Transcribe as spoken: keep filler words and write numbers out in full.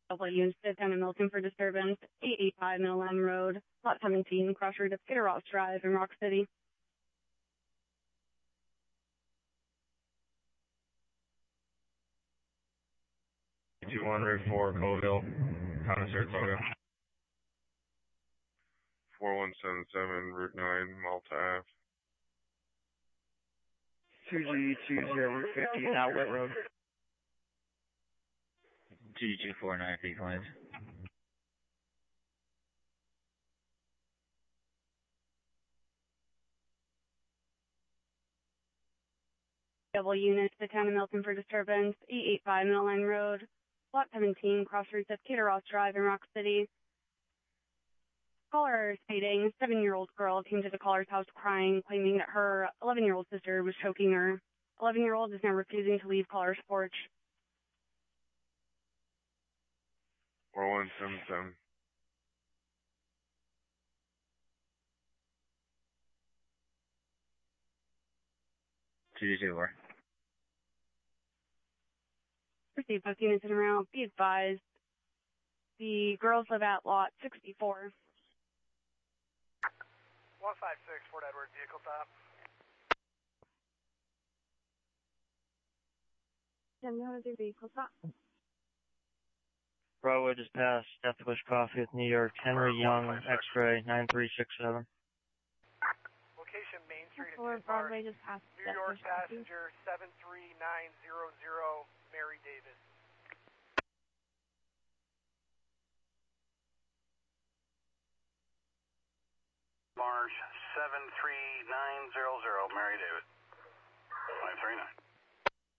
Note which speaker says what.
Speaker 1: Double units to ten in Milton for disturbance, eight eighty-five Middle Line Road, Lot seventeen, crossroads of Skidder Ross Drive in Rock City.
Speaker 2: two one Route four, Colville, County Saratoga.
Speaker 3: four one seven seven, Route nine, Malta Ave.
Speaker 4: two G two zero, Route fifteen, Outlet Road.
Speaker 5: two G two four nine three five.
Speaker 1: Double units to ten in Milton for disturbance, eight eighty-five Middle Line Road, Lot seventeen, crossroads of Skidder Ross Drive in Rock City. Caller stating seven-year-old girl came to the caller's house crying, claiming that her eleven-year-old sister was choking her. eleven-year-old is now refusing to leave caller's porch.
Speaker 3: four one seven seven.
Speaker 5: two G two four.
Speaker 1: Receive both units in a row. Be advised, the girls live at lot sixty-four.
Speaker 6: one five six, Fort Edward, vehicle top.
Speaker 1: Then how is your vehicle stop?
Speaker 4: Broadway just passed Death Wish Coffee with New York, Henry Young, X-ray, nine three six seven.
Speaker 6: Location Main Street in
Speaker 1: Or Broadway
Speaker 6: Tidmarsh,
Speaker 1: just passed
Speaker 6: New York passenger seven three nine zero zero, Mary Davis.
Speaker 7: Marsh seven three nine zero zero, Mary David. five three nine.